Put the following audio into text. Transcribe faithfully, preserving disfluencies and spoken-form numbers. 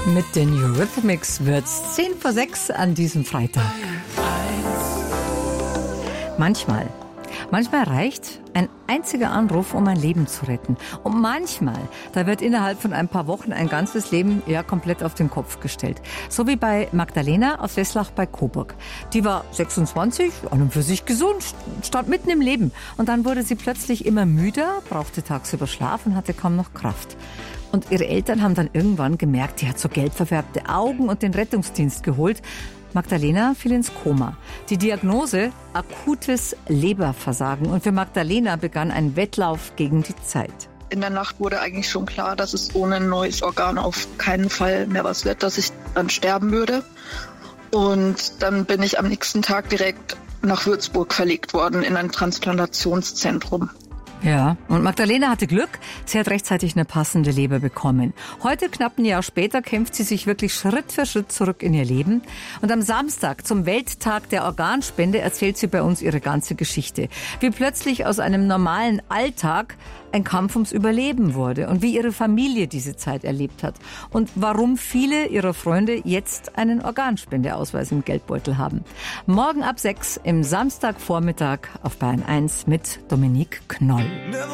Mit den Eurythmics wird's zehn vor sechs an diesem Freitag. Manchmal, manchmal reicht ein einziger Anruf, um ein Leben zu retten. Und manchmal, da wird innerhalb von ein paar Wochen ein ganzes Leben ja komplett auf den Kopf gestellt. So wie bei Magdalena aus Weslach bei Coburg. Die war sechsundzwanzig, an und für sich gesund, stand mitten im Leben. Und dann wurde sie plötzlich immer müder, brauchte tagsüber Schlaf und hatte kaum noch Kraft. Und ihre Eltern haben dann irgendwann gemerkt, die hat so gelb verfärbte Augen und den Rettungsdienst geholt. Magdalena fiel ins Koma. Die Diagnose: akutes Leberversagen. Und für Magdalena begann ein Wettlauf gegen die Zeit. In der Nacht wurde eigentlich schon klar, dass es ohne ein neues Organ auf keinen Fall mehr was wird, dass ich dann sterben würde. Und dann bin ich am nächsten Tag direkt nach Würzburg verlegt worden in ein Transplantationszentrum. Ja, und Magdalena hatte Glück, sie hat rechtzeitig eine passende Leber bekommen. Heute, knapp ein Jahr später, kämpft sie sich wirklich Schritt für Schritt zurück in ihr Leben. Und am Samstag, zum Welttag der Organspende, erzählt sie bei uns ihre ganze Geschichte. Wie plötzlich aus einem normalen Alltag ein Kampf ums Überleben wurde und wie ihre Familie diese Zeit erlebt hat. Und warum viele ihrer Freunde jetzt einen Organspendeausweis im Geldbeutel haben. Morgen ab sechs im Samstagvormittag auf Bayern eins mit Dominique Knoll.